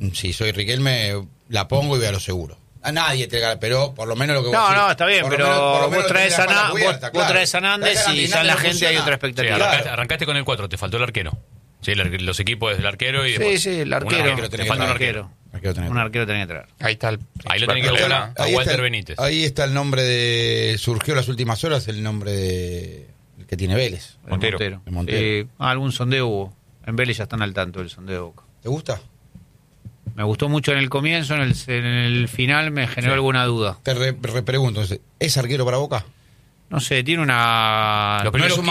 si soy Riquelme, la pongo y voy a lo seguro. A nadie te gana, pero por lo menos lo que No, está bien, pero vos traes a Nández Traes a y ya la gente hay otra expectativa. Sí, arrancaste con el 4, te faltó el arquero. Sí, los equipos del arquero y después. Sí, el arquero. Te falta un arquero. Un arquero tenía que traer. Ahí lo tenés que buscar a Walter Benítez. Ahí está el nombre surgió las últimas horas el nombre el que tiene Vélez. Montero. Algún sondeo hubo. En Vélez ya están al tanto del sondeo de Boca. ¿Te gusta? Me gustó mucho en el comienzo, en el final me generó alguna duda. Te repregunto, ¿es arquero para Boca? No sé, tiene una...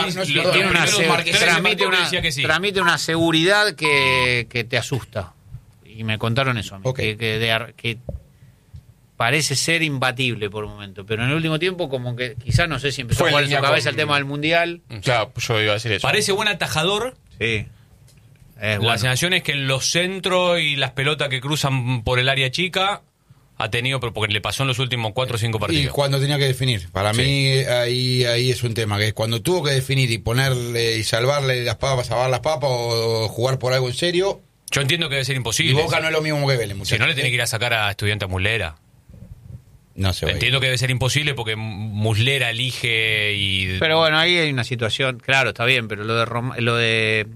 Transmite una seguridad que te asusta. Y me contaron eso a mí, que parece ser imbatible por un momento. Pero en el últmo tiempo como que quizás no sé si empezó a jugar en su cabeza el tema del Mundial. Claro, yo iba a decir eso. Parece buen atajador. Sí. La sensación es que en los centros y las pelotas que cruzan por el área chica ha tenido, porque le pasó en los últimos 4 o 5 partidos. Y cuando tenía que definir, para mí ahí es un tema, que es cuando tuvo que definir y ponerle y salvar las papas o jugar por algo en serio. Yo entiendo que debe ser imposible. Y Boca no es lo mismo que Vélez, muchachos. Si no, le tiene que ir a sacar a Estudiantes Muslera. No sé. Entiendo que debe ser imposible porque Muslera elige y... Pero bueno, ahí hay una situación, claro, está bien, pero lo de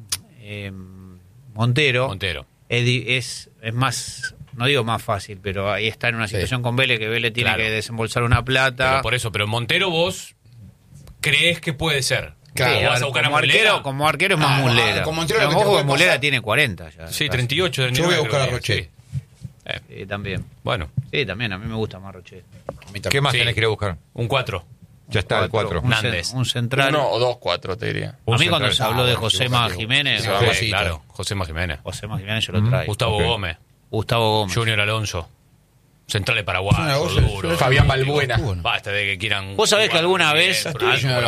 Montero es más, no digo más fácil, pero ahí está en una situación con Vélez, que Vélez tiene que desembolsar una plata. Pero por eso, pero Montero vos crees que puede ser. Claro, vas a buscar como arquero es más Muslera. Como Muslera tiene 40 ya. Sí, 38. Yo voy a buscar a Rochet. Sí, también. Bueno. Sí, también, a mí me gusta más Rochet. ¿Qué más tenés que ir a buscar? Un 4. Ya está, el 4. Nández. Un central. 1 o 2 4, te diría. A mí cuando se habló de Josema Jiménez. Claro, Josema Jiménez. Josema Jiménez yo lo traigo. Gustavo Gómez. Junior Alonso. Centrales paraguayos, duro. Fabián Balbuena. Basta de que quieran... Vos sabés que alguna vez... Junior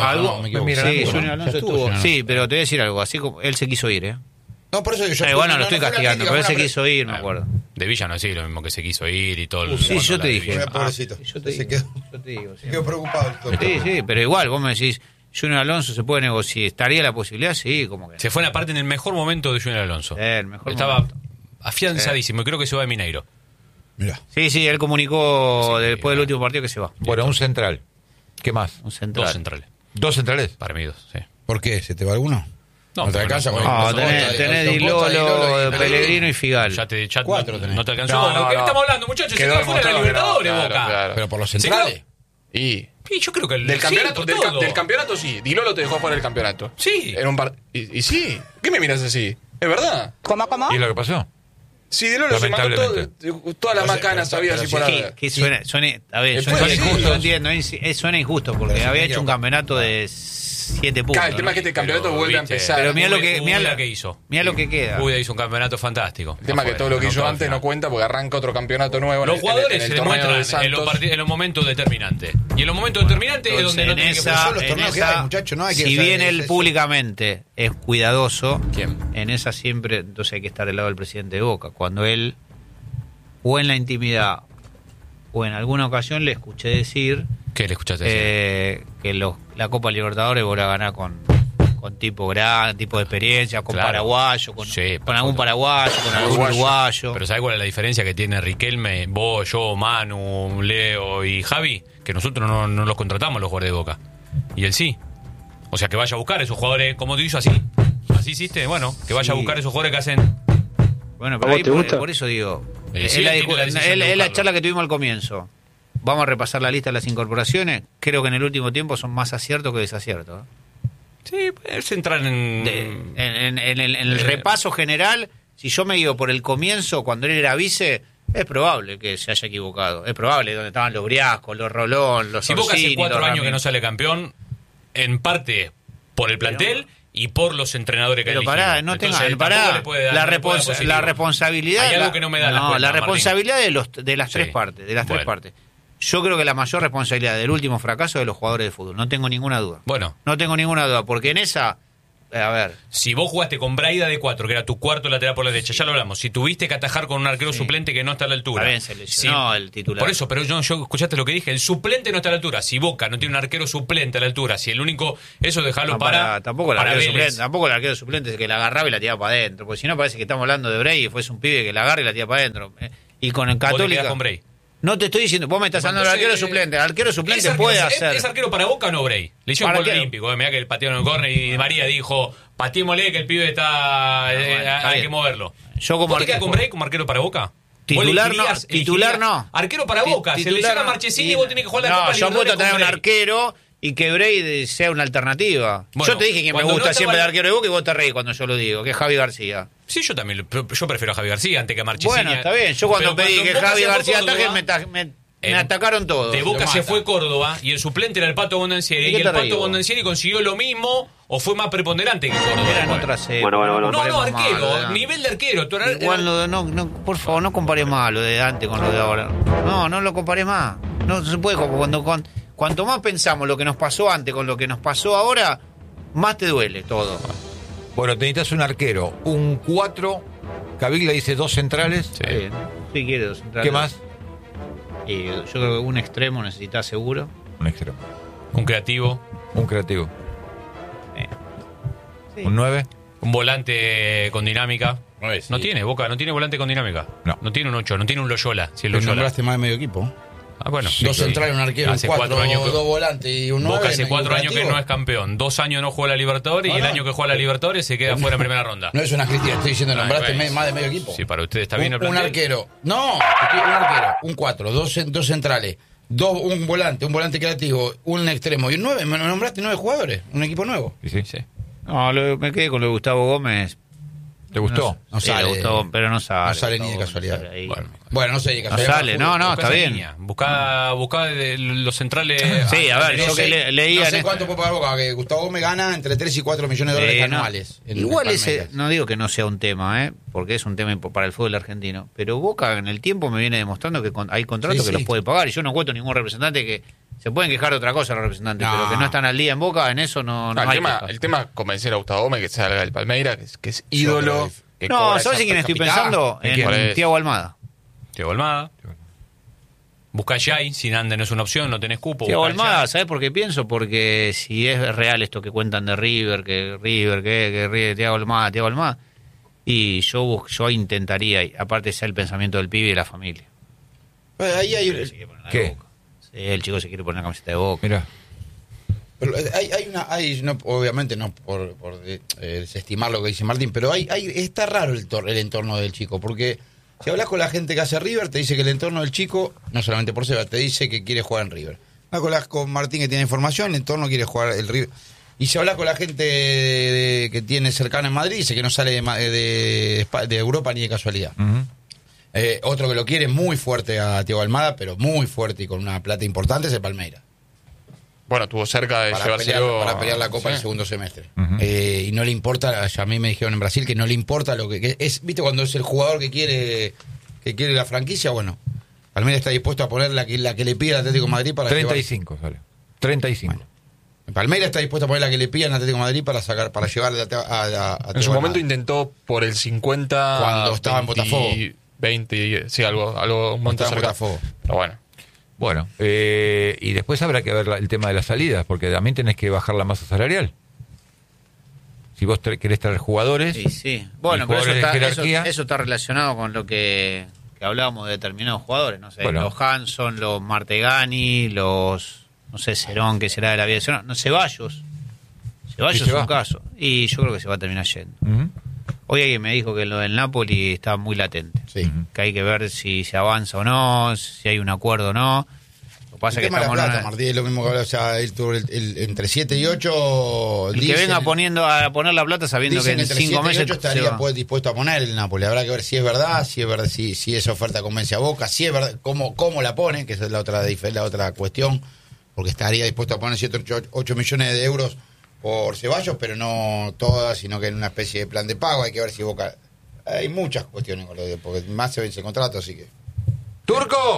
Alonso estuvo. Sí, pero te voy a decir algo. Así como él se quiso ir, No, por eso yo... Bueno, lo estoy castigando, pero él se quiso ir, me acuerdo. De Villa no es lo mismo que se quiso ir y todo. Sí, yo te dije. Pobrecito. Yo te digo. Se quedó preocupado. Sí, pero igual, vos me decís, Junior Alonso se puede negociar. ¿Estaría la posibilidad? Sí, como que... Se fue en la parte en el mejor momento de Junior Alonso. El mejor Estaba momento. afianzadísimo y creo que se va de Mineiro. Mirá. Sí, él comunicó después del último partido que se va. Bueno, un central. ¿Qué más? Un central. 2 centrales. ¿2 centrales? Para mí 2, sí. ¿Por qué? ¿Se te va alguno? No, te alcanza con tenés Dilolo, Pellegrino y Figal. Ya 4 tenés. No te alcanzó. ¿Qué estamos hablando, muchachos? Se quedó fuera de la Libertadores, Boca. Claro. Pero por los centrales. Y yo creo que del campeonato sí. Dilolo te dejó fuera del campeonato. Sí. En un y sí. ¿Qué me miras así? ¿Es verdad? ¿Cómo? ¿Y lo que pasó? Sí, Dilolo se mandó todas las macanas todavía así por ahí. Que suena injusto, entiendo. Suena injusto porque había hecho un campeonato de 7 puntos. Claro, el tema es que este campeonato vuelve a empezar. Pero mira lo que hizo. Mira lo que queda. Uy, hizo un campeonato fantástico. El tema es que todo lo que hizo antes no cuenta porque arranca otro campeonato nuevo. Los jugadores se demuestran de en los momentos determinantes. Y en los momentos determinantes es donde no tiene que pasar los torneos que hay, muchachos. No hay que si bien él públicamente es cuidadoso, ¿quién? En esa siempre, entonces hay que estar del lado del presidente de Boca. Cuando él, o en la intimidad, o en alguna ocasión le escuché decir... ¿Qué le escuchaste decir? Que la Copa Libertadores vos la ganás con tipo gran, tipo de experiencia, con paraguayo, con algún paraguayo, con algún uruguayo. Pero ¿sabés cuál es la diferencia que tiene Riquelme, vos, yo, Manu, Leo y Javi? Que nosotros no los contratamos los jugadores de Boca. Y él sí. O sea, que vaya a buscar esos jugadores, como te hizo así. Así hiciste, bueno, que vaya a buscar esos jugadores que hacen... Bueno, pero ahí por eso digo, es la charla que tuvimos al comienzo. Vamos a repasar la lista de las incorporaciones. Creo que en el último tiempo son más aciertos que desaciertos. Sí, puedes entrar en el repaso general. Si yo me guío por el comienzo, cuando él era vice, es probable que se haya equivocado. Es probable, donde estaban los Briascos, los Rolón, los Orsini. Si Boca hace 4 años que no sale campeón, en parte por el plantel y por los entrenadores que pero eligió. Pará, no tengan, la responsabilidad. Hay algo que no me da la cuenta, la responsabilidad Martín. de las tres partes, tres partes. Yo creo que la mayor responsabilidad del último fracaso es de los jugadores de fútbol, no tengo ninguna duda. Bueno. No tengo ninguna duda, porque en esa A ver. Si vos jugaste con Braida de 4, que era tu cuarto lateral por la derecha, ya lo hablamos. Si tuviste que atajar con un arquero suplente que no está a la altura. Está bien, se lesionó el titular. Por eso, pero yo escuchaste lo que dije. El suplente no está a la altura. Si Boca no tiene un arquero suplente a la altura, si el único. Eso dejarlo tampoco el para arquero Vélez. suplente. Tampoco el arquero suplente es que la agarraba y la tiraba para adentro. Porque si no, parece que estamos hablando de Bray y fuese un pibe que la agarra y la tira para adentro. Y con el Vos te Católica. quedás con Bray. No te estoy diciendo, vos me estás hablando del arquero suplente. El arquero suplente puede hacer. ¿Es arquero para Boca o no, Bray? Le hicieron un gol arquero. olímpico. Mirá que el patearon en el córner y María dijo: pateémosle que el pibe está. está hay bien. que moverlo. Yo como ¿Vos te quedás arquero- con Bray como arquero para Boca? Titular ¿Vos no, elegirías- titular elegirías no. Arquero para Boca. Se lesiona a Marchesini y vos tenés que jugar la No, Copa yo Libertadores puedo tener con un Bray. arquero y que Bray sea una alternativa. Bueno, yo te dije que me cuando gusta no estaba siempre el el- arquero de Boca y vos te reís cuando yo lo digo, que es Javi García. Sí, yo también. Yo prefiero a Javi García antes que a Marchesini. Bueno, está bien. Yo cuando Pero pedí que Boca Javi se fue García Córdoba, ataque, me atacaron todos. De Boca Lo se mata. fue Córdoba y el suplente era el Pato Bondancieri. ¿Y Y qué el te Pato reí vos? Bondancieri consiguió lo mismo o fue más preponderante que Córdoba. Eran Bueno. otras Bueno. No, arquero. Nivel de arquero. Tú eras- Igual no, por favor, no comparé más lo de antes con lo de ahora. No lo comparé más. No se puede. Cuanto más pensamos lo que nos pasó antes con lo que nos pasó ahora, más te duele todo. Bueno, te necesitas un arquero, un 4. Caviglia dice 2 centrales. Está bien. Sí, quiere dos centrales. ¿Qué más? Y yo creo que un extremo necesita seguro. Un extremo. Un creativo. Un creativo. Sí. Un 9. Un volante con dinámica. Sí. No tiene, Boca, no tiene volante con dinámica. No. tiene un 8, no tiene un Loyola. Si es Pero Loyola. nombraste más de medio equipo. Ah, bueno. Dos centrales, un arquero, un Hace 4, 4 años que- dos volantes y un 9. Boca hace 4 años que no es campeón. 2 años no juega la Libertadores y el No. año que juega la Libertadores se queda fuera en primera ronda. No es una crítica, estoy diciendo, nombraste bueno. más de medio equipo. Sí, para ustedes está bien el un plantel. arquero. No, un arquero, un 4, dos centrales, un volante creativo, un extremo y un 9. Me nombraste 9 jugadores, un equipo nuevo. Sí. Sí. No, me quedé con lo de Gustavo Gómez. ¿Te gustó? No Sí, sale. le gustó, pero no sale. No sale ni de Gustavo casualidad. Gómez, sale ahí. Bueno. No sé de No casualidad. sale, no, Buscá está esa bien. línea. Buscá los centrales. Sí, a ver, No yo sé, que leía no en sé esto. cuánto puede pagar Boca, que Gustavo Gómez gana entre 3 y 4 millones de dólares No. anuales. en Igual Palmeiras. no digo que no sea un tema, porque es un tema para el fútbol argentino, pero Boca en el tiempo me viene demostrando que hay contratos Sí, que sí. los puede pagar y yo no encuentro ningún representante que se pueden quejar de otra cosa los representantes, No. pero que no están al día en Boca, en eso no hay quejas. el tema es convencer a Gustavo Gómez que salga del Palmeiras, que es ídolo. Que No, cobra ¿sabes esa en quién estoy capital. pensando? ¿En quién? En Thiago Almada. Thiago Almada. Busca Yay, sin Ande no es una opción, no tenés cupo. Thiago buscá Almada, Yay. ¿sabes por qué pienso? Porque si es real esto que cuentan de River, que Thiago Almada, y yo intentaría, y aparte sea el pensamiento del pibe y de la familia. Ahí Se hay, quiere poner la ¿Qué? Boca. Sí, el chico se quiere poner la camiseta de Boca. Mira. pero no, obviamente no por desestimar lo que dice Martín, pero está raro el entorno del chico, porque si hablas con la gente que hace River, te dice que el entorno del chico, no solamente por Seba, te dice que quiere jugar en River. Hablas con Martín que tiene información, el entorno quiere jugar el River. Y si hablas con la gente que tiene cercana en Madrid, dice que no sale de Europa ni de casualidad. Ujú. Otro que lo quiere muy fuerte a Thiago Almada, pero muy fuerte y con una plata importante, es el Palmeiras. Bueno, estuvo cerca de Para pelear la Copa Sí. el segundo semestre. Ujú. Y no le importa, a mí me dijeron en Brasil que no le importa lo que es, ¿viste cuando es el jugador que quiere la franquicia? Bueno, Palmeiras está dispuesto a poner la que le pide al Atlético de Madrid para 35 sale. 35. Palmeiras está dispuesto a poner la que le pide al Atlético de Madrid para llevarle a En su momento Almada. intentó por el 50. Cuando estaba en Botafogo. 20, sí, algo un Cuando monto estaba en cerca. Botafogo. Pero bueno. Bueno, y después habrá que ver el tema de las salidas, porque también tenés que bajar la masa salarial. Si vos querés traer jugadores, Sí. Bueno, y pero jugadores de jerarquía. eso está relacionado con lo que hablábamos de determinados jugadores, no sé, Bueno. los Hanson, los Martegani, no sé, Cerón, que será de la aviación, no, Ceballos. Ceballos Sí, se es un va. caso. Y yo creo que se va a terminar yendo. Ujú. Hoy alguien me dijo que lo del Napoli está muy latente. Sí. Que hay que ver si se avanza o no, si hay un acuerdo o no. Lo que pasa El es que tema de la estamos en plata, una- Martín, es lo mismo que hablaba, o sea, entre 7 y 8 el que venga a poner la plata sabiendo que dicen en entre 5 7 y meses 8 se estaría va. dispuesto a poner el Napoli. Habrá que ver si es verdad, si esa oferta convence a Boca, si es verdad, cómo la pone, que esa es la otra cuestión, porque estaría dispuesto a poner 7 8 millones de euros por Ceballos, pero no todas, sino que en una especie de plan de pago. Hay que ver si Boca... Hay muchas cuestiones con lo de, porque más se vence el contrato, así que... ¡Turco!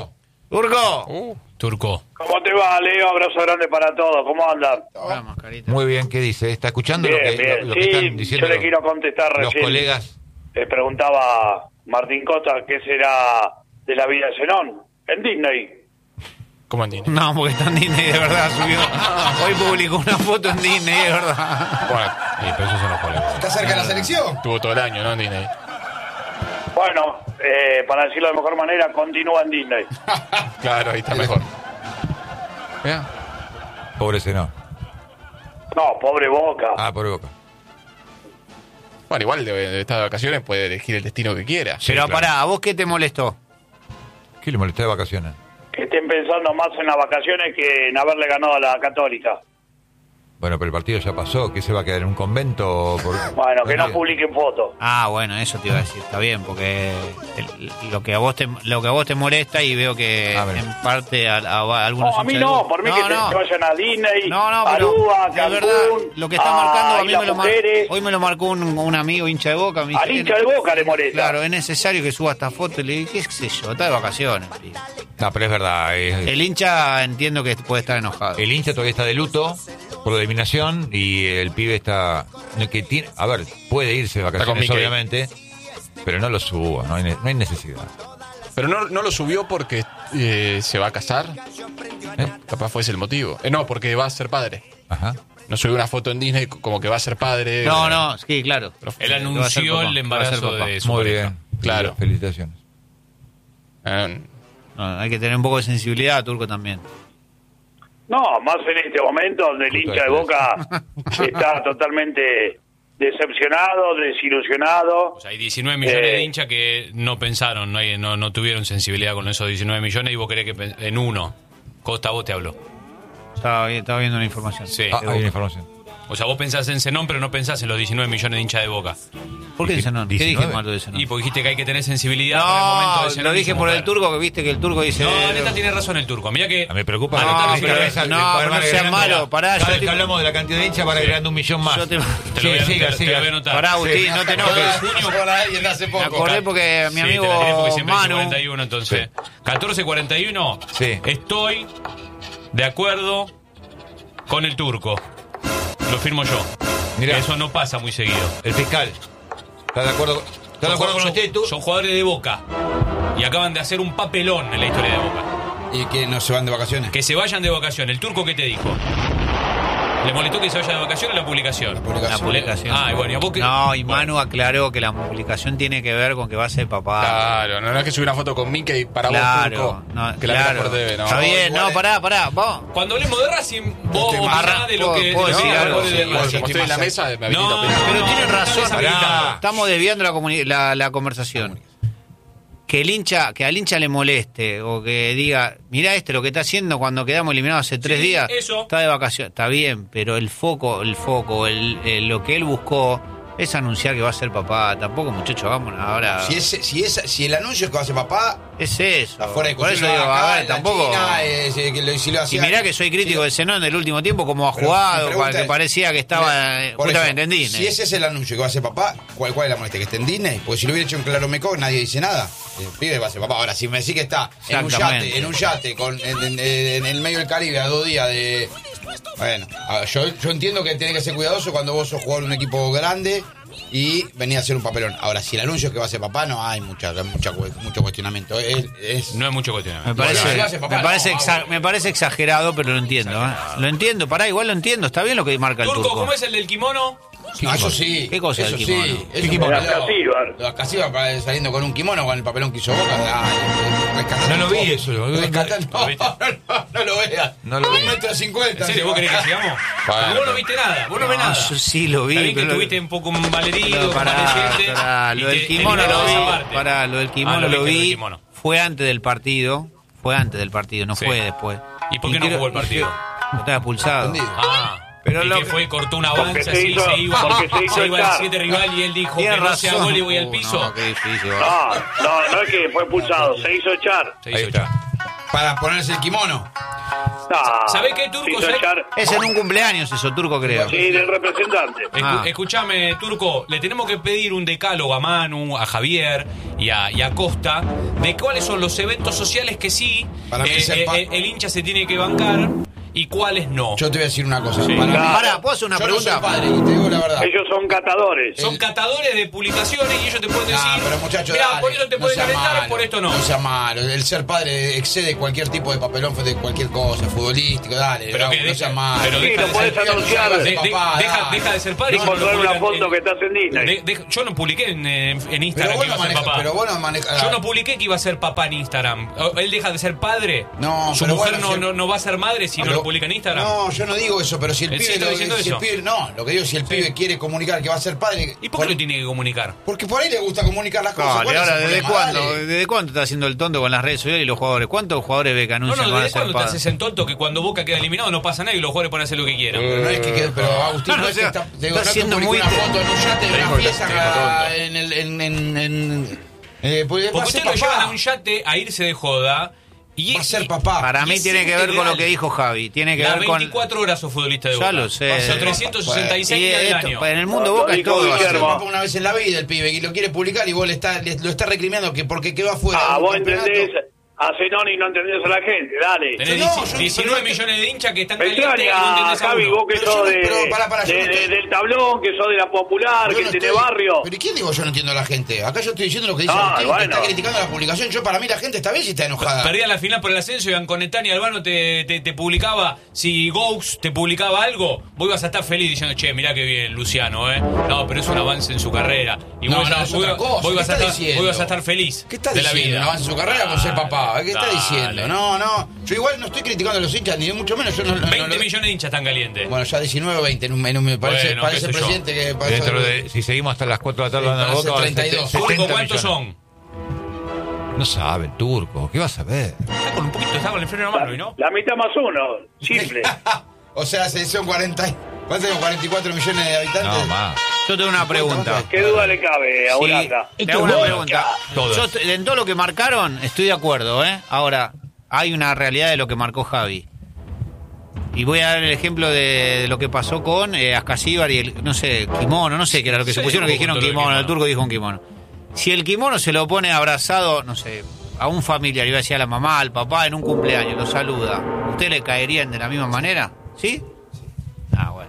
¡Turco! Turco. ¿Cómo te va, Leo? Abrazo grande para todos. ¿Cómo andan? Hola, mascarita. Muy bien, ¿qué dice? ¿Está escuchando Bien, lo que, bien. lo que están diciendo yo le quiero contestar los recién. colegas? Preguntaba Martín Costa qué será de la vida de Zenón en Disney. ¿Cómo en Disney? No, porque está en Disney, de verdad, subió. Hoy publicó una foto en Disney, de verdad. Bueno, pero esos son los colegas. ¿Está cerca de la selección? Tuvo todo el año, ¿no? En Disney. Bueno, para decirlo de mejor manera, continúa en Disney. Claro, ahí está mejor. Mira. Pobre Zenón. No, pobre Boca. Ah, pobre Boca. Bueno, igual de estar de vacaciones puede elegir el destino que quiera. Pero Sí, claro. pará, ¿a vos qué te molestó? ¿Qué le molestó de vacaciones? Que estén pensando más en las vacaciones que en haberle ganado a la Católica. Bueno, pero el partido ya pasó. ¿Qué se va a quedar en un convento? Bueno, que no publiquen fotos. Ah, bueno, eso te iba a decir, está bien, porque lo que a vos te molesta y veo que A ver. en parte a algunos No, a mí hinchas de no, Boca- por mí que se vayan a Disney, No, pero Aruba, de Cancún, verdad, lo que está marcando a mí Islas me lo Mujeres. hoy me lo marcó un amigo hincha de Boca. Me Al dice, hincha de Boca le molesta. Claro, es necesario que suba esta foto y le dije, qué sé yo, está de vacaciones. Tío. No, pero es verdad. El hincha entiendo que puede estar enojado. El hincha todavía está de luto por la eliminación y el pibe está... que tiene, a ver, puede irse de vacaciones, Mickey. obviamente, pero no lo suba, no hay necesidad. Pero no lo subió porque se va a casar. Capaz fue ese el motivo. No, porque va a ser padre. Ajá. No subió una foto en Disney como que va a ser padre. No, sí, claro. Él anunció el embarazo de su Muy pareja. bien. Claro. Felicitaciones. No, hay que tener un poco de sensibilidad, Turco, también. No, más en este momento donde el hincha de Boca está totalmente decepcionado, desilusionado. O sea, hay 19 millones de hinchas que no pensaron, no tuvieron sensibilidad con esos 19 millones y vos querés que en uno. Costa, vos te habló. Estaba viendo una información. Sí. Hay una información. O sea, vos pensás en Zenón, pero no pensás en los 19 millones de hinchas de Boca. ¿Por qué Zenón? ¿Qué dije 19? malo de Zenón? Y porque dijiste que hay que tener sensibilidad para el momento de No, Zenón lo y dije su por el mujer. Turco, que viste que el Turco dice... No, neta tiene razón el Turco. Mirá que... Me preocupa. No, que pero no sea malo, pará. Cada yo vez que te- hablamos de la cantidad de hinchas para agregando 1 millón más. Yo te- Te lo voy a Sí, anotar, siga. te lo voy a anotar. Pará, Agustín, Sí. no te enojes. Por ahí, en hace Me poco. acordé porque mi Sí, amigo te la tiré porque siempre dice Manu... 41, entonces. 14:41. Sí. Estoy de acuerdo con el Turco. Lo firmo yo. Mirá. Que eso no pasa muy seguido. El fiscal. ¿Está de acuerdo con usted, tú? Son jugadores de Boca. Y acaban de hacer un papelón en la historia de Boca. ¿Y que no se van de vacaciones? Que se vayan de vacaciones. ¿El Turco qué te dijo? ¿Le molestó que se vaya de vacaciones o la publicación? La publicación. Ah, y bueno, ¿y a vos qué? No, y Manu aclaró que la publicación tiene que ver con que va a ser papá. Claro, no es que subí una foto con Mickey para Claro, vos, Turco. no, Que la claro. mira por TV, ¿no? Está bien, igual no, es- pará, vamos. Cuando hablemos de Racing, vos Este opinás marra- de lo que... ¿puedo de lo decir que- algo? de- Sí, de- igual, como estoy en la mesa, me habilita No, a opinar. pero tienen razón. Pará. Estamos desviando la conversación. Que al hincha le moleste o que diga, mirá lo que está haciendo cuando quedamos eliminados hace 3 Sí, días. eso. Está de vacaciones, está bien, pero lo que él buscó es anunciar que va a ser papá. Tampoco, muchachos, vámonos ahora. Si el anuncio es que va a ser papá, Es eso. está fuera de Por eso discusión, digo, acá, a ver, en la tampoco. China, si lo Y hacía- mirá que soy crítico de Zenón del último tiempo, como ha Pero jugado, mi pregunta que es, parecía que estaba por justamente eso, en Disney. Si ese es el anuncio que va a ser papá, ¿cuál es la molestia? ¿Que esté en Disney? Porque si lo hubiera hecho en Claro Meco, nadie dice nada. El pibe va a ser papá. Ahora, si me decís que está Exactamente. en un yate en el medio del Caribe a 2 días de... Bueno, yo entiendo que tenés que ser cuidadoso cuando vos sos jugador de un equipo grande y venís a hacer un papelón. Ahora, si el anuncio es que va a ser papá, no hay mucho cuestionamiento. No es mucho cuestionamiento. Me parece, si lo hace papá, me parece exagerado, pero lo entiendo. Lo entiendo, igual lo entiendo. Está bien lo que marca el Turco, Turco. ¿cómo es el del kimono? No, eso sí. ¿Qué cosa eso el sí. kimono? Eso kimono? sí, Las Casíbar. Las Casíbar saliendo con un kimono con el papelón que hizo Boca. No lo vi eso. No lo veas. No lo vi. 1,50 m. ¿En serio vos querés que sigamos? Porque vos no viste nada, vos no ves nada. Yo sí lo vi. Está bien que pero- estuviste un poco un valerido, No, convaleciente, y lo del te kimono eliminaron lo esa vi. parte. Lo del kimono lo lo viste, vi. del kimono. Fue antes del partido. No Sí. fue después. ¿Y por qué no jugó el partido? Estaba expulsado. Entendido. Ah, Pero y lo que que- fue, cortó un Porque avance, se así, hizo- se iba porque se hizo el echar. 7 rival y él dijo Tiene que no sea razón. gol y voy al piso. No, qué difícil. No es que fue expulsado, se hizo echar. Se Ahí hizo está. echar. Para ponerse el kimono. ¿Sabés qué, Turco? Es en un cumpleaños eso, Turco, creo. Sí, del representante. Escuchame, Turco, le tenemos que pedir un decálogo a Manu, a Javier y a Costa de cuáles son los eventos sociales que sí el hincha se tiene que bancar y cuáles no. Yo te voy a decir una cosa. Sí. Para, ¿puedo hacer una yo pregunta? No soy padre, y te digo la verdad. Ellos son catadores. Son catadores de publicaciones y ellos te pueden decir, pero muchachos, mira, por eso te pueden calentar, por esto no. No sea malo. El ser padre excede cualquier tipo de papelón de cualquier cosa, futbolístico, dale. Pero no sea malo. Pero sí, lo podés anunciar. Deja de ser padre. Y mostrar una foto que estás en Disney. Yo no publiqué en Instagram que iba a ser papá. Pero vos no manejas. Yo no publiqué que iba a ser papá en Instagram. Él deja de ser padre. No, su mujer no va a ser madre si no lo publica en Instagram. No, yo no digo eso, pero si el pibe no, lo que digo, si el pibe quiere comunicar que va a ser padre. ¿Y por qué lo tiene que comunicar? Porque por ahí le gusta comunicar las cosas. Dale, ahora, ¿desde cuándo está haciendo el tonto con las redes sociales y los jugadores? ¿Cuántos jugadores ve que anuncian ¿desde cuándo te haces el tonto que cuando Boca queda eliminado no pasa nada y los jugadores pueden hacer lo que quieran? Pero no es que quede, pero Agustín no es que está haciendo muy una foto en un yate de una fiesta porque ustedes lo llevan a un yate a irse de joda. Y va a ser papá. Para mí tiene que ver con lo que dijo Javi. Tiene que ver con 24 horas sos futbolista de Boca. Ya lo sé. Son 366 días del año. En el mundo Boca es todo. Va a ser papá una vez en la vida el pibe y lo quiere publicar y vos lo está recriminando que porque quedó afuera. Vos entendés. A Zenoni no entendés a la gente, dale. Tenés 19 millones de hinchas que están calientes. Javi, vos que sos del tablón, que sos de la popular, que tenés barrio. Pero ¿y quién digo yo no entiendo a la gente? Acá yo estoy diciendo lo que dice Agustín, que está criticando la publicación. Yo, para mí, la gente está bien si está enojada. Perdían la final por el ascenso y Anconetani y Albano te publicaba. Si Gaux te publicaba algo, vos ibas a estar feliz diciendo, che, mirá que bien, Luciano, No, pero es un avance en su carrera. Y vos ibas a estar feliz. ¿Qué estás diciendo? Un avance en su carrera con ser papá. ¿Qué está diciendo? No. Yo igual no estoy criticando a los hinchas, ni mucho menos. 20 millones de hinchas están calientes. Bueno, ya 19 o 20. Me parece presidente que dentro de, si seguimos hasta las 4 de la tarde, Boca, 32. Turco, ¿cuántos son? No sabe, Turco. ¿Qué vas a ver? Está con el freno a mano, ¿no? La mitad más uno. Simple. O sea, son 40. ¿Cuántos son 44 millones de habitantes? No, más. Yo tengo una pregunta. ¿Qué duda le cabe a Holanda? Te hago una pregunta. Yo en todo lo que marcaron estoy de acuerdo, Ahora, hay una realidad de lo que marcó Javi. Y voy a dar el ejemplo de lo que pasó con Ascasíbar y el, no sé, kimono, no sé qué era lo que se pusieron, que dijeron kimono, el Turco dijo un kimono. Si el kimono se lo pone abrazado, no sé, a un familiar, iba a decir a la mamá, al papá, en un cumpleaños, lo saluda, ¿usted le caerían de la misma manera? ¿Sí? Bueno.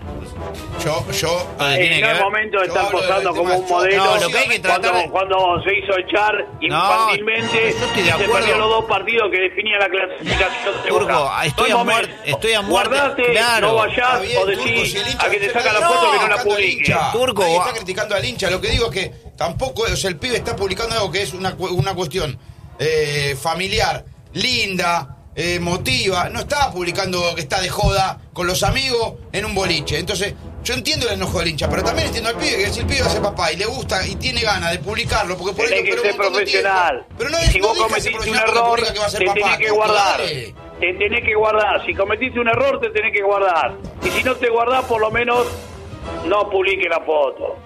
Yo en el momento están posando como un modelo. No, lo que hay que tratar cuando se hizo echar infantilmente, se perdieron los 2 partidos que definían la clasificación de Boca. Estoy a muerte. Guardate, claro. no vayas o decís a que te saca la foto que no la publique. Turco está criticando al hincha. Lo que digo es que tampoco, o sea, el pibe está publicando algo que es una cuestión familiar, linda, emotiva. No está publicando que está de joda con los amigos en un boliche. Entonces, yo entiendo el enojo del hincha, pero también entiendo al pibe que si el pibe va a ser papá y le gusta y tiene ganas de publicarlo, porque por eso que ser profesional. Pero no si vos cometiste un error, te tenés que guardar. Te tenés que guardar. Si cometiste un error, te tenés que guardar. Y si no te guardás, por lo menos no publique la foto.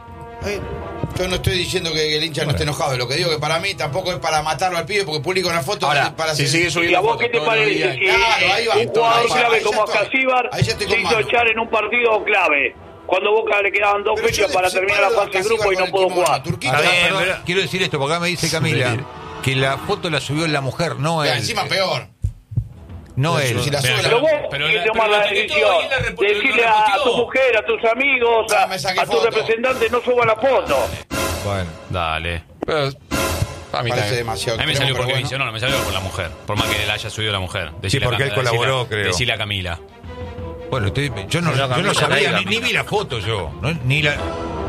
Yo no estoy diciendo que el hincha no esté enojado. Lo que digo que para mí tampoco es para matarlo al pibe, porque publica una foto para si sigue subiendo. ¿Y a vos qué te parece que un jugador clave como Ascasíbar se hizo echar en un partido clave? Cuando Boca le quedaban 2 fechas para terminar la fase de grupo y no pudo jugar. Quiero decir esto, porque acá me dice Camila que la foto la subió la mujer, no él. Encima peor. No él. Pero vos tienes que tomar la decisión de decirle a tu mujer, a tus amigos, a tu representante, no suba la foto. Bueno, dale. Pero a mí parece demasiado. A mí me salió porque no me salió por la mujer. Por más que la haya subido la mujer. Sí, porque él colaboró, creo. Decirle a Camila. Bueno, yo no sabía, ni vi la foto yo. Ni la...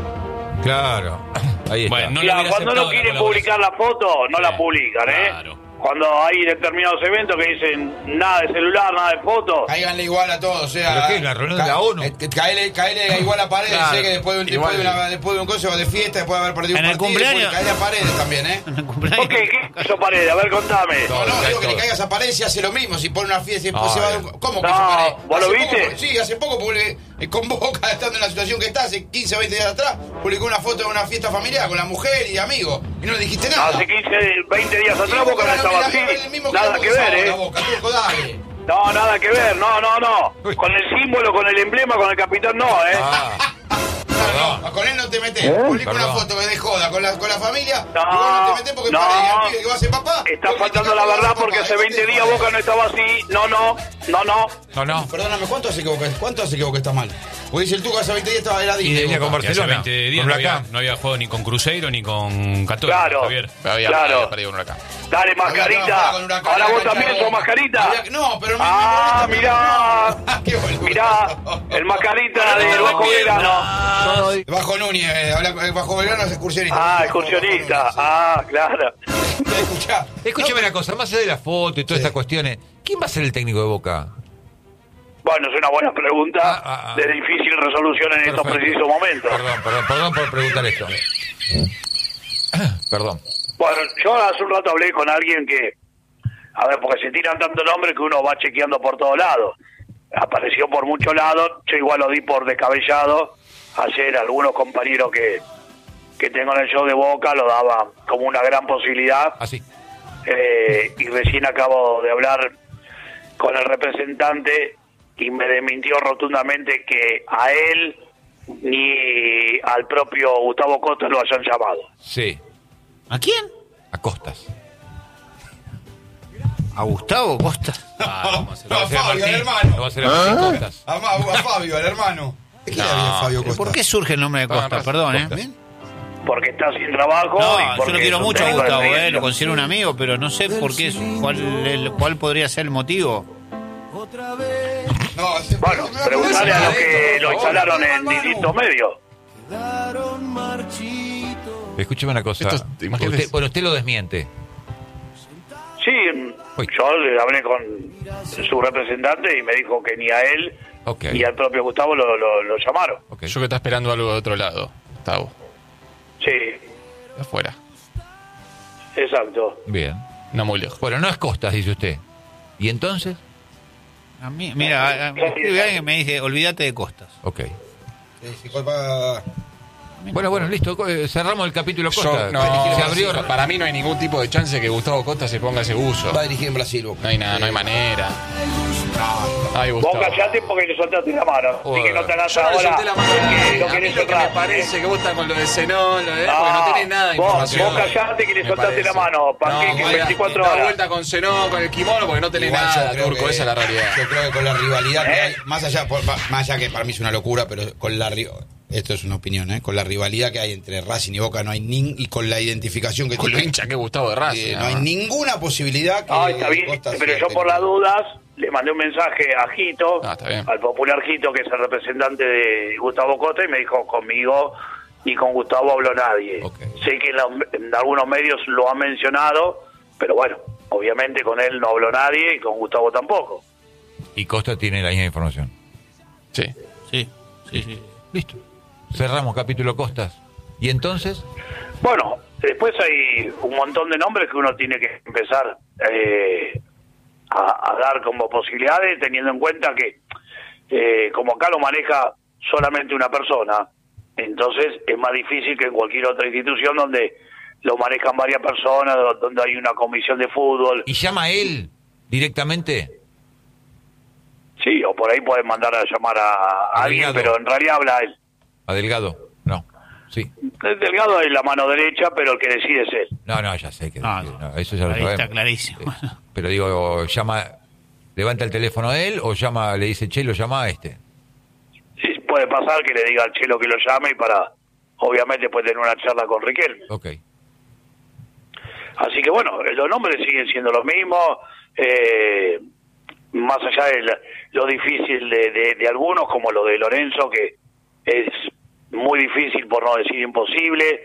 Claro. Ahí está. Bueno, cuando no quieren publicar la foto, no la publican, Claro. Cuando hay determinados eventos que dicen nada de celular, nada de fotos. Cáiganle igual a todos, o sea. ¿Pero qué? ¿La reunión de la ONU? Caele igual a Paredes, claro. Que después de un consejo de fiesta, después de haber perdido un partido, caele a Paredes también, En el cumpleaños. ¿Qué hizo Paredes? A ver, contame. No, digo que le caigas a Paredes y hace lo mismo, si pone una fiesta y después se va. ¿Cómo que hizo Paredes? ¿Vos lo viste? Sí, hace poco con Boca, estando en la situación que está, hace 15 o 20 días atrás, publicó una foto de una fiesta familiar con la mujer y amigos, y no le dijiste nada. Hace 15, 20 días atrás Boca no estaba así. Nada que ver, Boca, Turco, dale. No, nada que ver, no. Con el símbolo, con el emblema, con el capitán, no, No, con él no te metes. Publica una foto de joda con la familia. No, y vos no te metes porque parece al pibe que va a ser papá. Está faltando la verdad porque hace 20 días Boca no estaba así. No. No. Perdóname, ¿cuánto hace que Boca está mal? Porque dice el Tuca hace 20 días estaba heladito. Y venía con Y hace Barcelona. 20 días no había jugado ni con Cruzeiro ni con Católica, Claro. Javier. Había perdido un Huracán. Dale, Mascarita. Ahora vos también sos Mascarita. No, pero Mirá. Qué boludo. Mirá, el Mascarita de Bajo Belgrano. Bajo Núñez, Bajo Belgrano es excursionista. Excursionista. Claro. Escuchá. Escúchame una cosa, más allá de la foto y todas estas cuestiones, ¿quién va a ser el técnico de Boca? Bueno, es una buena pregunta de difícil resolución en estos precisos momentos. Perdón por preguntar esto. Perdón. Bueno, yo hace un rato hablé con alguien que, a ver, porque se tiran tantos nombres que uno va chequeando por todos lados. Apareció por muchos lados, yo igual lo di por descabellado. Ayer algunos compañeros que tengo en el show de Boca lo daban como una gran posibilidad. Así. Y recién acabo de hablar con el representante y me desmintió rotundamente que a él ni al propio Gustavo Costa lo hayan llamado. Sí. ¿A quién? A Costas. ¿A Gustavo Costa? A a ser Fabio, Martín. al hermano. No va a ser a Martín Costas. A Fabio, al hermano. ¿De qué había Fabio Costa? ¿Por qué surge el nombre de Costa? Perdón, Porque está sin trabajo. No, y yo porque lo quiero es un mucho a técnico de Gustavo, riesgo. lo considero un amigo, pero no sé por qué, cuál podría ser el motivo. No, Bueno, preguntarle a los que lo instalaron en distintos medios. Escúcheme una cosa. imagínate. Usted lo desmiente. Sí, Uy. yo le hablé con su representante y me dijo que ni a él Ok. ni al propio Gustavo lo llamaron. Ok. Yo que está esperando algo de otro lado, Gustavo. Sí, De afuera. exacto. Bien. No muy lejos. Bueno, no es Costas, dice usted. ¿Y entonces? A mí, mira, me escribe alguien que me dice, olvídate de Costas. Ok. Sí, culpa... Bueno, listo. Cerramos el capítulo Costa. No, Se abrió. para mí no hay ningún tipo de chance que Gustavo Costa se ponga ese uso. Va a dirigir en Brasil, Boca. No hay nada, no hay manera. Ay, Vos Gustavo. callate porque le soltaste la mano. Así que no te hagas Yo no le ahora. solté la mano. que lo A mí querés lo que me cerrar. parece que vos estás con lo de Zenón, porque no tenés nada de vos información. callate que le Me soltaste parece. la mano. Panqueque No, 24 da horas. vuelta con Zenón, con el kimono, porque no tenés Igual yo nada, creo Turco, que- esa es la realidad. Yo creo que con la rivalidad que hay, más allá que para mí es una locura, pero con la esto es una opinión, con la rivalidad que hay entre Racing y Boca no hay y con la identificación que Con lo tiene, hincha que Gustavo de Racing. no hay ninguna posibilidad que Ah, está bien, Costa pero sea yo por las técnico. dudas le mandé un mensaje a Jito, Está bien. al popular Jito, que es el representante de Gustavo Costa, y me dijo, conmigo ni con Gustavo habló nadie. Ok. Sé que en algunos medios lo han mencionado, pero bueno, obviamente con él no habló nadie y con Gustavo tampoco. Y Costa tiene la misma información. Sí. Sí. Listo. Cerramos capítulo Costas. ¿Y entonces? Bueno, después hay un montón de nombres que uno tiene que empezar a dar como posibilidades, teniendo en cuenta que como acá lo maneja solamente una persona, entonces es más difícil que en cualquier otra institución donde lo manejan varias personas, donde hay una comisión de fútbol. ¿Y llama él directamente? Sí, o por ahí pueden mandar a llamar a alguien, Delgado. pero en realidad habla él. ¿A Delgado? No. Sí. El Delgado es la mano derecha, pero el que decide es él. No, ya sé que No, no, eso ya lo ahí sabemos. está clarísimo. Pero digo, levanta el teléfono a él o le dice, che, lo llama a este. Sí, puede pasar que le diga al Chelo que lo llame y obviamente puede tener una charla con Riquelme. Ok. Así que bueno, los nombres siguen siendo los mismos, más allá de lo difícil de algunos, como lo de Lorenzo, que es muy difícil, por no decir imposible.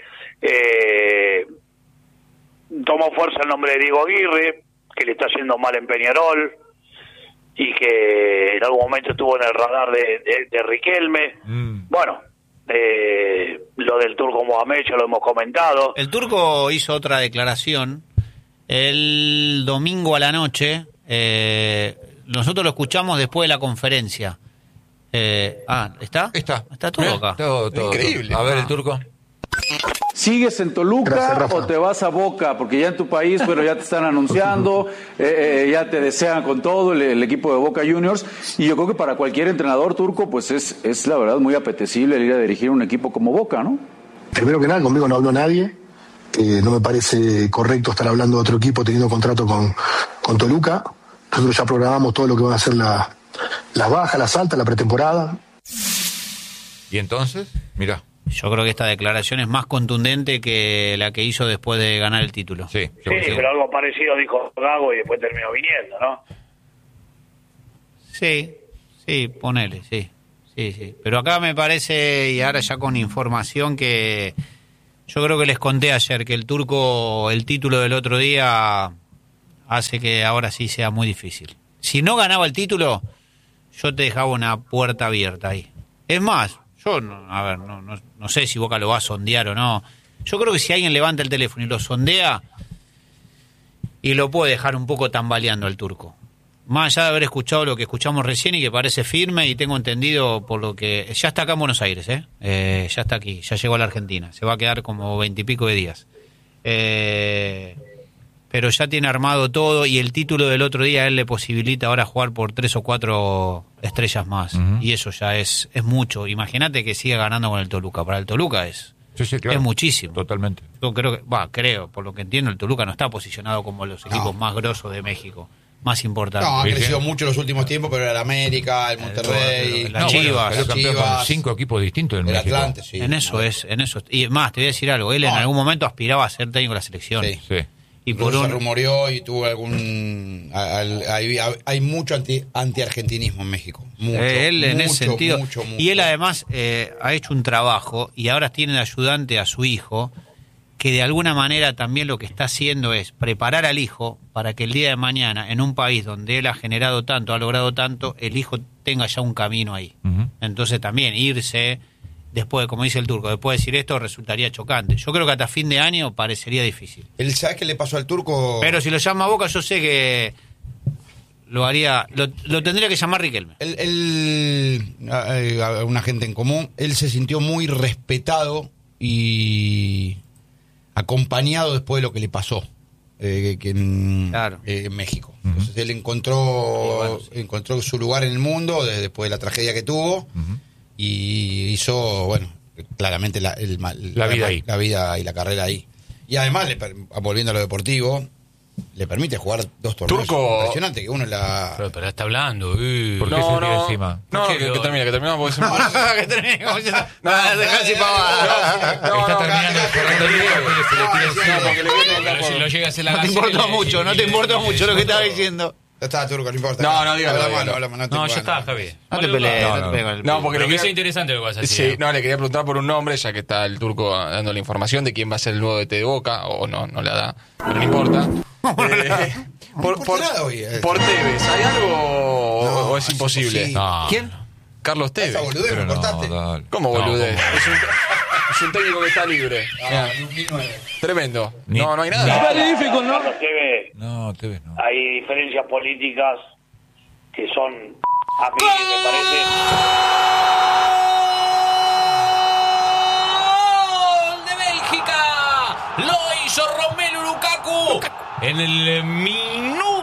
Tomó fuerza el nombre de Diego Aguirre, que le está yendo mal en Peñarol, y que en algún momento estuvo en el radar de Riquelme. Bueno, lo del Turco Mohamed ya lo hemos comentado. El Turco hizo otra declaración el domingo a la noche. Nosotros lo escuchamos después de la conferencia. ¿Está? Está. Está todo acá. Todo. Increíble. A ver, el Turco. ¿Sigues en Toluca Gracias, o te vas a Boca? Porque ya en tu país, bueno, ya te están anunciando, ya te desean con todo el equipo de Boca Juniors. Y yo creo que para cualquier entrenador turco, pues es la verdad muy apetecible el ir a dirigir un equipo como Boca, ¿no? Primero que nada, conmigo no habló nadie. No me parece correcto estar hablando de otro equipo teniendo contrato con Toluca. Nosotros ya programamos todo lo que van a ser las bajas, las altas, la pretemporada. ¿Y entonces? Mirá. Yo creo que esta declaración es más contundente que la que hizo después de ganar el título. Sí, pero algo parecido dijo Gago y después terminó viniendo, ¿no? Sí, ponele, sí. Pero acá me parece, y ahora ya con información, que yo creo que les conté ayer que el turco, el título del otro día hace que ahora sí sea muy difícil. Si no ganaba el título, yo te dejaba una puerta abierta ahí. Es más, yo, no sé si Boca lo va a sondear o no. Yo creo que si alguien levanta el teléfono y lo sondea, y lo puede dejar un poco tambaleando al turco. Más allá de haber escuchado lo que escuchamos recién y que parece firme, y tengo entendido por lo que... Ya está acá en Buenos Aires, ya está aquí, ya llegó a la Argentina. Se va a quedar como 20 y pico de días. Pero ya tiene armado todo, y el título del otro día a él le posibilita ahora jugar por 3 o 4 estrellas más. Uh-huh. Y eso ya es mucho. Imagínate que siga ganando con el Toluca. Para el Toluca es muchísimo. Totalmente. Yo creo, por lo que entiendo, el Toluca no está posicionado como los equipos más grosos de México, más importantes. No, ha crecido mucho en los últimos tiempos, pero el América, el Monterrey, las Chivas. Salió campeón con 5 equipos distintos en México. Atlante, sí. En eso. Y más, te voy a decir algo, él en algún momento aspiraba a ser técnico de la selección. Sí. Y se rumoreó y tuvo hay mucho anti-argentinismo en México. Mucho, él en ese sentido. Mucho. Y él además ha hecho un trabajo, y ahora tiene de ayudante a su hijo, que de alguna manera también lo que está haciendo es preparar al hijo para que el día de mañana, en un país donde él ha generado tanto, ha logrado tanto, el hijo tenga ya un camino ahí. Uh-huh. Entonces también irse... Después, como dice el turco, después de decir esto resultaría chocante. Yo creo que hasta fin de año parecería difícil. ¿Él sabe qué le pasó al turco? Pero si lo llama a Boca, yo sé que lo haría, lo tendría que llamar Riquelme. Una gente en común, él se sintió muy respetado y acompañado después de lo que le pasó en México. Uh-huh. Entonces él encontró su lugar en el mundo después de la tragedia que tuvo. Uh-huh. Y hizo, claramente la vida ahí. La vida y la carrera ahí. Y además, volviendo a lo deportivo, le permite jugar 2 torneos. Turco. Impresionante que uno la... Pero está hablando. ¿Por qué se tira encima? No, que termine. Que termine. Dejá así pavada. Está terminando de correr el video, pero se le tira encima. Pero si lo llega a hacer la No te importa mucho lo que estaba diciendo. Ya está, Turco, no importa. No, dígalo. No, ya está, Javi. No te pelees. No, porque lo que es interesante lo que vas a decir. Sí, le quería preguntar por un nombre, ya que está el Turco dando la información de quién va a ser el nuevo DT de Boca, o no la da, pero no importa. Por Tevez, ¿hay algo o es imposible? Sí. No. ¿Quién? Carlos Tevez. Esa boludez me cortaste. ¿Cómo boludez? Es un técnico que está libre. Tremendo. No hay nada. Magnífico, ¿no? No, Tevez no. Hay diferencias políticas que son, a mí me parece... ¡Gol de Bélgica! Lo hizo Romelu Lukaku en el minuto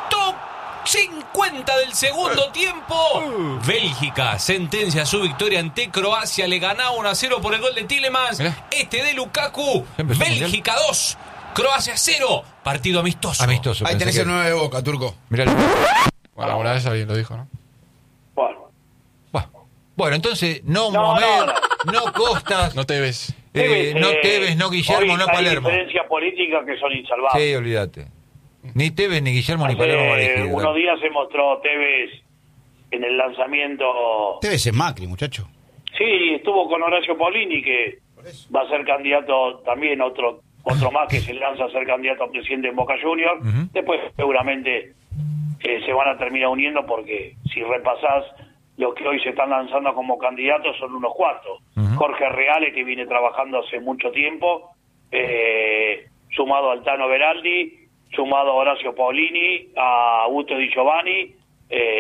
50 del segundo tiempo. Bélgica sentencia su victoria ante Croacia. Le ganaba 1-0 por el gol de Tielemans. De Lukaku. Bélgica 2, Croacia 0. Partido amistoso. Ahí tenés el 9 de Boca, Turco. Mirá. Bueno, una vez alguien lo dijo, ¿no? Bueno, entonces, no Mohamed, no Costas. No Tevez. No Tevez, no Guillermo, no Palermo. Hay diferencias políticas que son insalvables. Sí, olvídate. Ni Tevez, ni Guillermo, ni Palermo van a elegir. Unos días se mostró Tevez en el lanzamiento. Tevez es Macri, muchacho. Sí, estuvo con Horacio Paulini, que va a ser candidato también, otro más que se lanza a ser candidato a presidente en Boca Juniors. Uh-huh. Después seguramente se van a terminar uniendo, porque si repasás los que hoy se están lanzando como candidatos son unos cuantos. Uh-huh. Jorge Reale, que viene trabajando hace mucho tiempo, sumado al Tano Beraldi, sumado a Horacio Paulini, a Augusto Di Giovanni,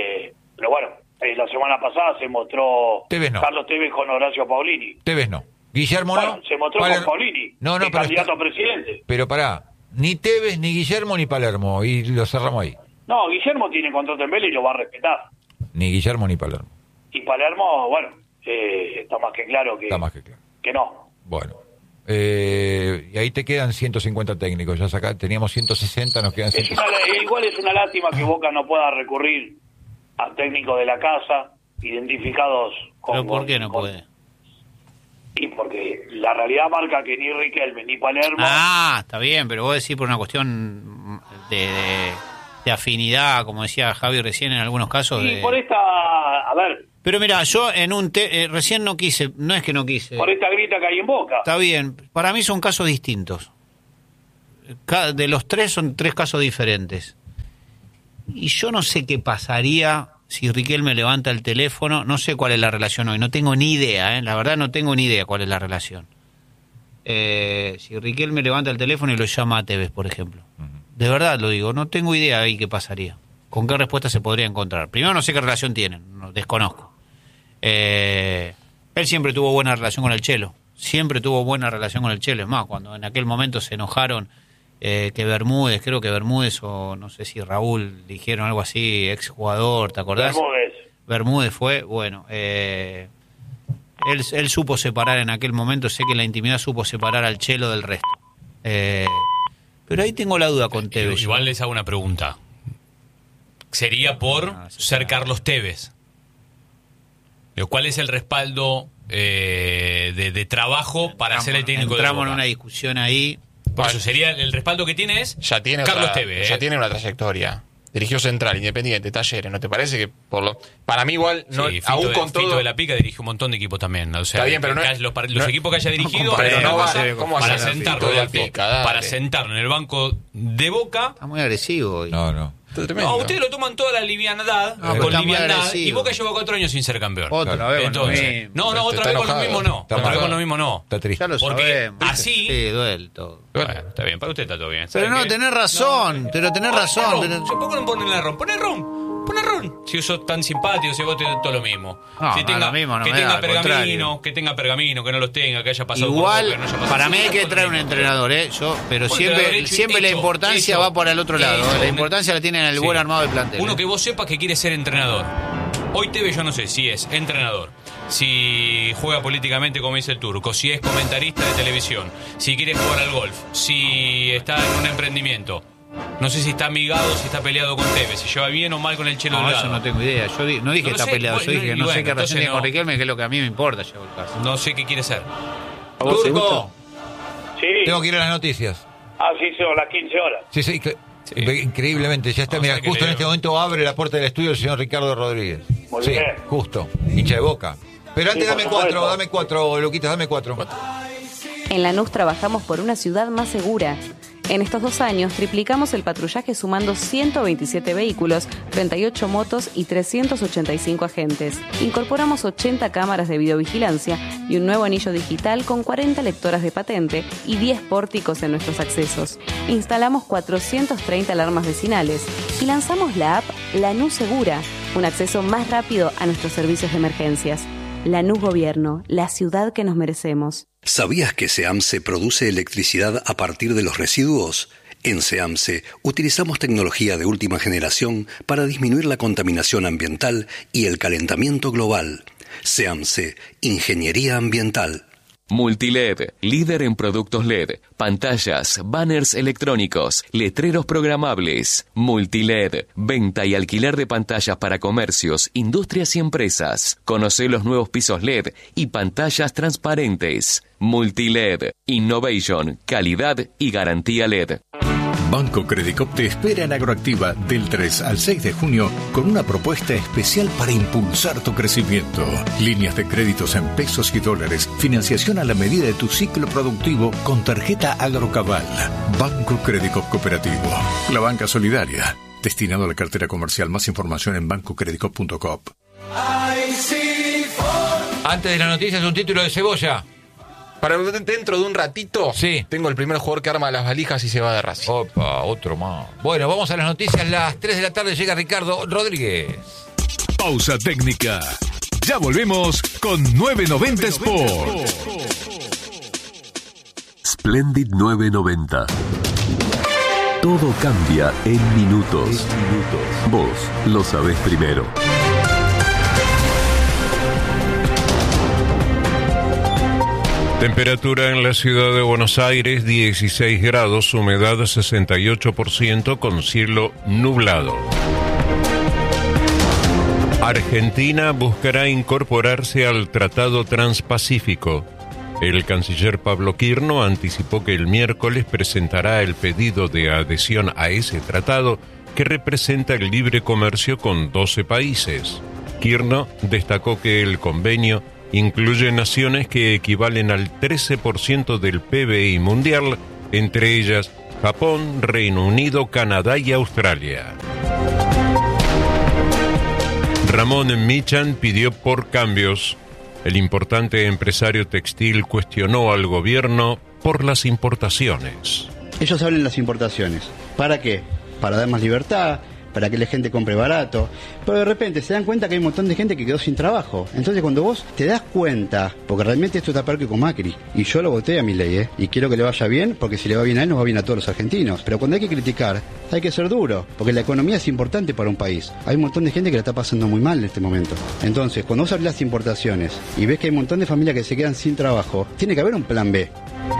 pero bueno, la semana pasada se mostró Tevez no. Carlos Tevez con Horacio Paulini. Tevez no. Guillermo Bueno, no. se mostró con Paulini, No, el pero candidato a presidente. Pero pará, ni Tevez, ni Guillermo, ni Palermo, y lo cerramos ahí. No, Guillermo tiene contrato en Vélez y lo va a respetar. Ni Guillermo ni Palermo. Y Palermo, bueno, está más que claro que, Está más que claro. que no. Bueno. Y ahí te quedan 150 técnicos. Ya teníamos 160, nos quedan 150. Igual es una lástima que Boca no pueda recurrir a técnicos de la casa, identificados con... ¿Pero por qué no puede? Y porque la realidad marca que ni Riquelme ni Palermo... Ah, está bien, pero vos decís por una cuestión de afinidad, como decía Javi recién en algunos casos. Y por esta... A ver... Pero mira, yo en recién no quise, no es que no quise. Por esta grita que hay en Boca. Está bien, para mí son casos distintos. De los tres son tres casos diferentes. Y yo no sé qué pasaría si Riquelme levanta el teléfono, no sé cuál es la relación hoy, no tengo ni idea, la verdad no tengo ni idea cuál es la relación. Si Riquelme levanta el teléfono y lo llama a Tevez, por ejemplo. De verdad lo digo, no tengo idea ahí qué pasaría. ¿Con qué respuesta se podría encontrar? Primero no sé qué relación tienen, desconozco. Él siempre tuvo buena relación con el Chelo. Siempre tuvo buena relación con el Chelo. Es más, cuando en aquel momento se enojaron que Bermúdez, creo que Bermúdez o no sé si Raúl dijeron algo así, exjugador, ¿te acordás? Bermúdez fue, bueno, él supo separar en aquel momento, sé que en la intimidad supo separar al Chelo del resto. Pero ahí tengo la duda con Tevez. Igual les hago una pregunta. Sería por ser Carlos Tevez. ¿Cuál es el respaldo de trabajo para ser el técnico de Boca? Entramos en una discusión ahí. Por eso sería el respaldo que tiene es ya tiene Carlos otra, Tevez. Ya tiene una trayectoria. Dirigió Central, Independiente, Talleres. ¿No te parece que para mí igual no, sí, aún con todo Fito de la Pica dirigió un montón de equipos también, o sea, está bien, pero los equipos que haya dirigido pero no va para sentarlo de la Pica, para sentarlo en el banco de Boca. Está muy agresivo hoy. No. No, ustedes lo toman toda la liviandad, con liviandad, y Boca lleva 4 años sin ser campeón. Otra vez entonces, otra vez con lo mismo no. Otra vez con lo mismo no. Está triste. Ya lo porque sabemos. así sí, duele todo. Bueno, está bien, para usted está todo bien. Pero no, qué? tenés razón, pero tenés razón. ¿Por qué no ponen el ron? Poné ron. Si sos tan simpático, si vos tenés todo lo mismo. No, si lo mismo no que me tenga da, pergamino, que tenga pergamino, que no los tenga, que haya pasado igual, por Boca, que no haya pasado para por mí hay Boca, que traer un entrenador, pero entrenador siempre la importancia va para el otro lado. La importancia la tiene en el buen armado del plantel. Uno que vos sepas que quiere ser entrenador. Hoy Tevez yo no sé si es entrenador, si juega políticamente como dice el turco, si es comentarista de televisión, si quiere jugar al golf, si está en un emprendimiento. No sé si está amigado, si está peleado con Tevez, si lleva bien o mal con el Chelo Delgado. Eso no tengo idea. Yo no dije que está peleado, yo dije que no sé qué relación tiene con Riquelme, que es lo que a mí me importa. Llevo el caso. No sé qué quiere ser. Turco, Sí. tengo que ir a las noticias. Sí, son las 15 horas. Sí. Increíblemente, ya está. Mira, justo en este momento abre la puerta del estudio el señor Ricardo Rodríguez. Muy bien. Justo. Hincha de Boca. Pero antes por supuesto. dame 4, Luquitas, dame 4. En Lanús trabajamos por una ciudad más segura. En estos 2 años triplicamos el patrullaje sumando 127 vehículos, 38 motos y 385 agentes. Incorporamos 80 cámaras de videovigilancia y un nuevo anillo digital con 40 lectoras de patente y 10 pórticos en nuestros accesos. Instalamos 430 alarmas vecinales y lanzamos la app Lanús Segura, un acceso más rápido a nuestros servicios de emergencias. Lanús Gobierno, la ciudad que nos merecemos. ¿Sabías que SEAMSE produce electricidad a partir de los residuos? En SEAMSE utilizamos tecnología de última generación para disminuir la contaminación ambiental y el calentamiento global. SEAMSE, Ingeniería Ambiental. Multiled, líder en productos LED, pantallas, banners electrónicos, letreros programables. Multiled, venta y alquiler de pantallas para comercios, industrias y empresas. Conoce los nuevos pisos LED y pantallas transparentes. Multiled, innovation, calidad y garantía LED. Banco Credicop te espera en Agroactiva del 3 al 6 de junio con una propuesta especial para impulsar tu crecimiento. Líneas de créditos en pesos y dólares, financiación a la medida de tu ciclo productivo con tarjeta Agrocabal. Banco Credicop Cooperativo, la banca solidaria, destinado a la cartera comercial. Más información en bancocredicop.com. Antes de las noticias, un título de Cebolla. Para dentro de un ratito, tengo el primer jugador que arma las valijas y se va de Racing. Opa, otro más. Bueno, vamos a las noticias. Las 3 de la tarde llega Ricardo Rodríguez. Pausa técnica. Ya volvemos con 990 Sport. Splendid 990. Todo cambia en minutos. Vos lo sabés primero. Temperatura en la ciudad de Buenos Aires, 16 grados, humedad 68% con cielo nublado. Argentina buscará incorporarse al Tratado Transpacífico. El canciller Pablo Quirno anticipó que el miércoles presentará el pedido de adhesión a ese tratado que representa el libre comercio con 12 países. Quirno destacó que el convenio incluye naciones que equivalen al 13% del PBI mundial, entre ellas Japón, Reino Unido, Canadá y Australia. Ramón Michan pidió por cambios. El importante empresario textil cuestionó al gobierno por las importaciones. Ellos hablan de las importaciones. ¿Para qué? Para dar más libertad, para que la gente compre barato. Pero de repente se dan cuenta que hay un montón de gente que quedó sin trabajo. Entonces cuando vos te das cuenta, porque realmente esto está peor que con Macri, y yo lo voté a Milei, y quiero que le vaya bien, porque si le va bien a él, nos va bien a todos los argentinos. Pero cuando hay que criticar, hay que ser duro, porque la economía es importante para un país. Hay un montón de gente que la está pasando muy mal en este momento. Entonces, cuando vos hablas de las importaciones, y ves que hay un montón de familias que se quedan sin trabajo, tiene que haber un plan B.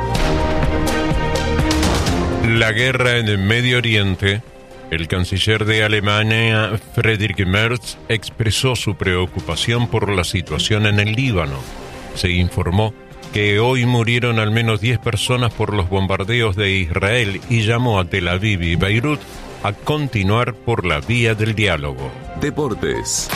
La guerra en el Medio Oriente. El canciller de Alemania, Friedrich Merz, expresó su preocupación por la situación en el Líbano. Se informó que hoy murieron al menos 10 personas por los bombardeos de Israel y llamó a Tel Aviv y Beirut a continuar por la vía del diálogo. Deportes.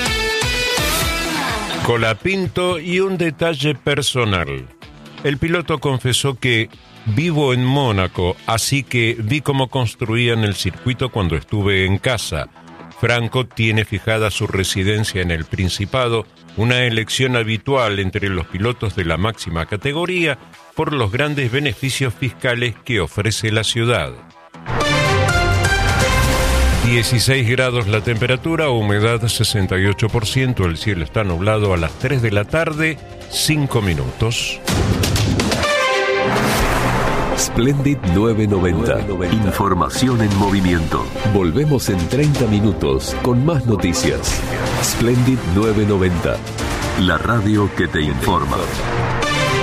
Colapinto y un detalle personal. El piloto confesó que vivo en Mónaco, así que vi cómo construían el circuito cuando estuve en casa. Franco tiene fijada su residencia en el Principado, una elección habitual entre los pilotos de la máxima categoría por los grandes beneficios fiscales que ofrece la ciudad. 16 grados la temperatura, humedad 68%, el cielo está nublado a las 3 de la tarde, 5 minutos. Splendid 990. Información en movimiento. Volvemos en 30 minutos con más noticias. Splendid 990. La radio que te informa.